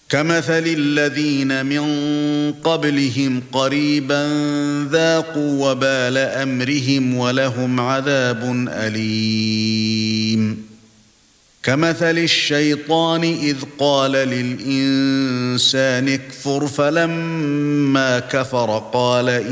كمثل الذين من قبلهم قريبا ذاقوا وبال أمرهم ولهم عذاب أليم كمثل الشيطان إذ قال للإنسان اكفر فلما كفر قال